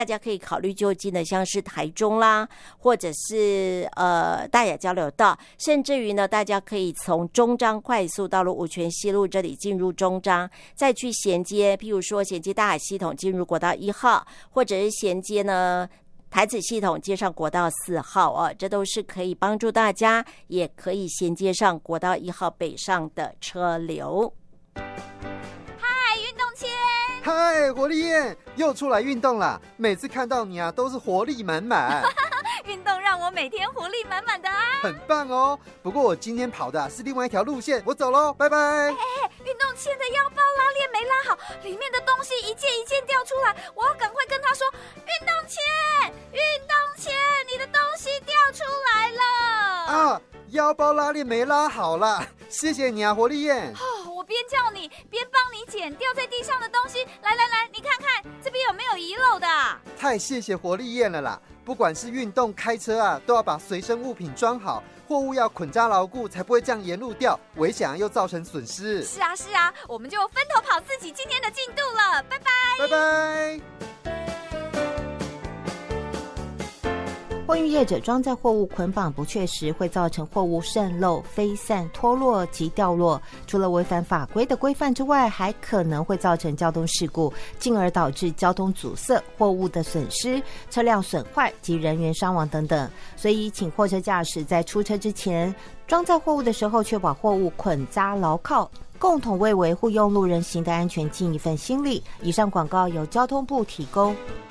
大家可以考虑就近的，像是台中啦，或者是大雅交流道，甚至于呢，大家可以从中彰快速道路五权西路这里进入中彰，再去衔接，譬如说衔接大雅系统进入国道1号，或者是衔接呢台子系统接上国道4号哦，这都是可以帮助大家，也可以衔接上国道1号北上的车流。 嗨，运动签！ 嗨，活力燕又出来运动啦！每次看到你啊，都是活力满满。 运动让我每天活力满满的啊！ 很棒哦。不过我今天跑的是另外一条路线，我走喽，拜拜。 运动签的腰包拉链没拉好，里面的东西一件一件掉出来，我要赶快跟他说：运动签，运动签，你的东西掉出来了啊！腰包拉链没拉好啦，谢谢你啊，活力燕。 我边叫你边帮你捡掉在地上的东西，来，你看看这边有没有遗漏的？ 太谢谢活力燕了啦！不管是运动开车啊，都要把随身物品装好，货物要捆扎牢固，才不会这样沿路掉，危险又造成损失。 是啊，我们就分头跑自己今天的进度了，拜拜， 拜拜。 货运业者装载货物捆绑不确实，会造成货物渗漏、飞散、脱落及掉落。除了违反法规的规范之外，还可能会造成交通事故，进而导致交通阻塞、货物的损失、车辆损坏及人员伤亡等等。所以，请货车驾驶在出车之前，装载货物的时候，确保货物捆扎牢靠，共同为维护用路人行的安全尽一份心力。以上广告由交通部提供。